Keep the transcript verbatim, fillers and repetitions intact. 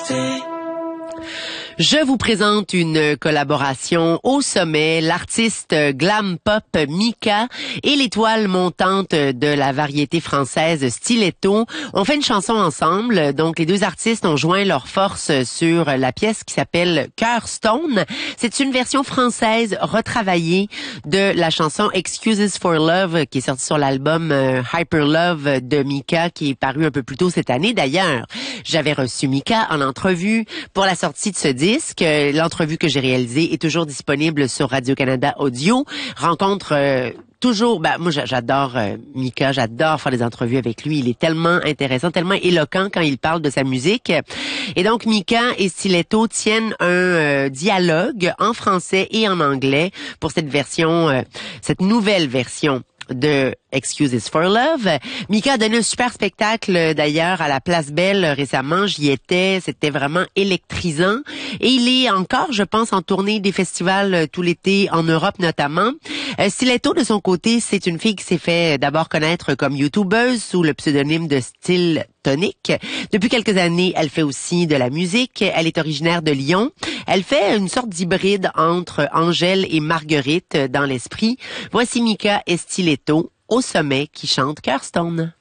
Je vous présente une collaboration au sommet, l'artiste glam pop Mika et l'étoile montante de la variété française Stiletto ont fait une chanson ensemble. Donc les deux artistes ont joint leurs forces sur la pièce qui s'appelle Cœur Stone. C'est une version française retravaillée de la chanson Excuses for Love qui est sortie sur l'album Hyper Love de Mika qui est paru un peu plus tôt cette année. D'ailleurs, j'avais reçu Mika en entrevue pour la sortie de ce disque. L'entrevue que j'ai réalisée est toujours disponible sur Radio-Canada Audio. Rencontre euh, toujours, ben moi j'adore euh, Mika, j'adore faire des entrevues avec lui. Il est tellement intéressant, tellement éloquent quand il parle de sa musique. Et donc Mika et Stiletto tiennent un euh, dialogue en français et en anglais pour cette version, euh, cette nouvelle version de Excuses for Love. Mika a donné un super spectacle d'ailleurs à la Place Belle récemment. J'y étais, c'était vraiment électrisant. Et il est encore, je pense, en tournée des festivals tout l'été en Europe notamment. Euh, Stiletto, de son côté, c'est une fille qui s'est fait d'abord connaître comme youtubeuse sous le pseudonyme de Style Tonic. Depuis quelques années, elle fait aussi de la musique. Elle est originaire de Lyon. Elle fait une sorte d'hybride entre Angèle et Marguerite dans l'esprit. Voici Mika et Stiletto au sommet qui chante Cœur Stone.